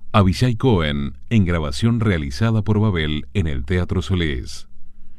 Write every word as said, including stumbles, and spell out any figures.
Avishai Cohen, en grabación realizada por Babel en el Teatro Solís.